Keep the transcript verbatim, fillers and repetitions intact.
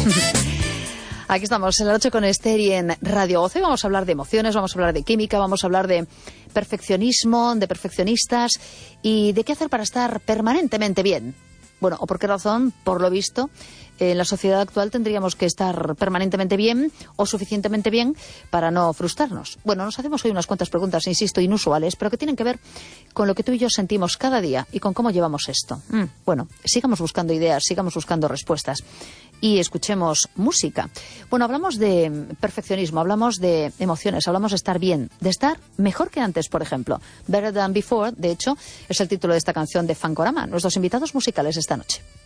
Aquí estamos en la noche con Esther y en Radio Goce. Vamos a hablar de emociones, vamos a hablar de química, vamos a hablar de perfeccionismo, de perfeccionistas y de qué hacer para estar permanentemente bien. Bueno, ¿o por qué razón? Por lo visto, en la sociedad actual tendríamos que estar permanentemente bien o suficientemente bien para no frustrarnos. Bueno, nos hacemos hoy unas cuantas preguntas, insisto, inusuales, pero que tienen que ver con lo que tú y yo sentimos cada día y con cómo llevamos esto. Mm, bueno, sigamos buscando ideas, sigamos buscando respuestas y escuchemos música. Bueno, hablamos de perfeccionismo, hablamos de emociones, hablamos de estar bien, de estar mejor que antes, por ejemplo. Better Than Before, de hecho, es el título de esta canción de Fankorama. Nuestros invitados musicales esta noche.